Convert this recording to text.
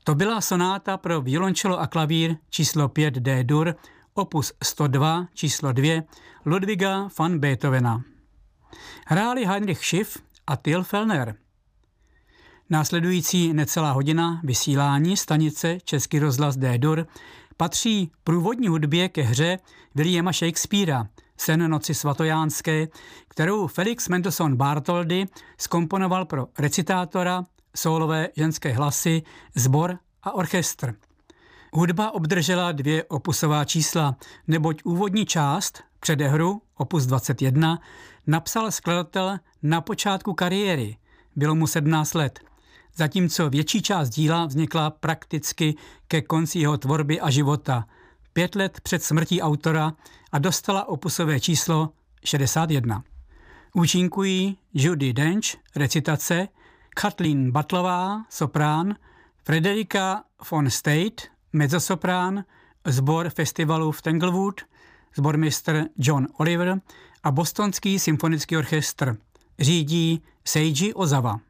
To byla sonáta pro violoncello a klavír číslo 5 D-dur, opus 102 číslo 2 Ludwiga van Beethovena. Hráli Heinrich Schiff a Till Fellner. Následující necelá hodina vysílání stanice Český rozhlas D-dur patří průvodní hudbě ke hře Williama Shakespearea Sen noci svatojánské, kterou Felix Mendelssohn Bartholdy zkomponoval pro recitátora, sólové ženské hlasy, sbor a orchestr. Hudba obdržela 2 opusová čísla, neboť úvodní část, předehru, opus 21, napsal skladatel na počátku kariéry. Bylo mu 17 let, zatímco větší část díla vznikla prakticky ke konci jeho tvorby a života, 5 let před smrtí autora, a dostala opusové číslo 61. Účinkují Judi Dench, recitace, Kathleen Butlová, soprán, Frederika von State, mezzosoprán, sbor festivalu v Tanglewood, sbormistr John Oliver a Bostonský symfonický orchestr. Řídí Seiji Ozawa.